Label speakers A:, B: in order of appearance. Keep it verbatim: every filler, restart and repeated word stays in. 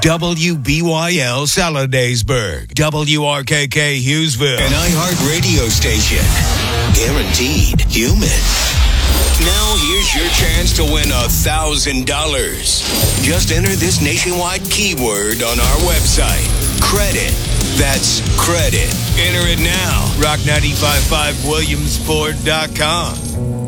A: W B Y L Saladaysburg, W R K K Hughesville, an iHeart radio station. Guaranteed human. Now here's your chance to win a thousand dollars. Just enter this nationwide keyword on our website. Credit. That's credit. Enter it now. rock nine five five williamsport dot com.